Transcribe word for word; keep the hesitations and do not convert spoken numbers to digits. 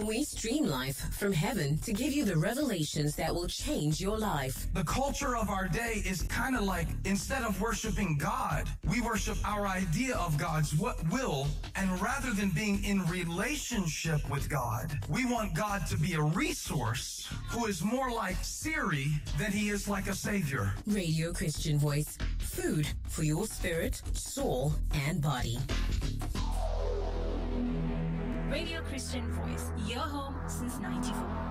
We stream life from heaven to give you the revelations that will change your life. The culture of our day is kind of like, instead of worshiping God, we worship our idea of God's will, and rather than being in relationship with God, we want God to be a resource who is more like Siri than he is like a savior. Radio Christian Voice, food for your spirit, soul, and body. Radio Christian Voice, your home since ninety-four.